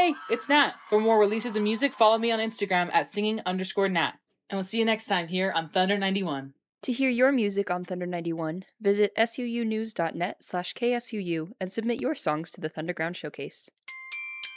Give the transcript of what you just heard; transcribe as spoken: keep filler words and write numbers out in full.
Hey, it's Nat. For more releases of music, follow me on Instagram at singing underscore Nat. And we'll see you next time here on Thunder ninety-one. To hear your music on Thunder ninety-one, visit suunews.net slash KSUU and submit your songs to the Thunderground Showcase.